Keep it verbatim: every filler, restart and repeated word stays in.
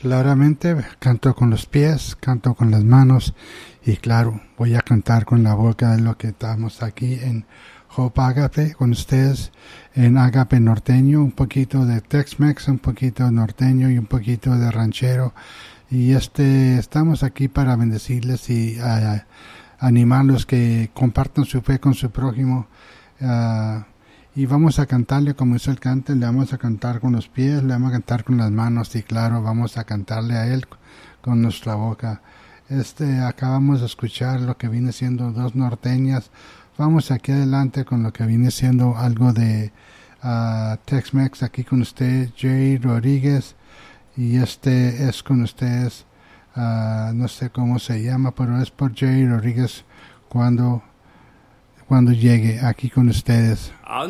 Claramente canto con los pies, canto con las manos y claro, voy a cantar con la boca de lo que estamos aquí en Hope Agape con ustedes en Agape norteño, un poquito de Tex-Mex, un poquito norteño y un poquito de ranchero. Y este estamos aquí para bendecirles y uh, animarlos que compartan su fe con su prójimo. Uh, y vamos a cantarle como hizo el cante, le vamos a cantar con los pies, le vamos a cantar con las manos y claro, vamos a cantarle a él con nuestra boca. Este, acabamos de escuchar lo que viene siendo dos norteñas. Vamos aquí adelante con lo que viene siendo algo de uh, Tex-Mex aquí con usted, Jay Rodríguez. Y este es con ustedes, uh, no sé cómo se llama, pero es por Jay Rodríguez cuando, cuando llegue aquí con ustedes.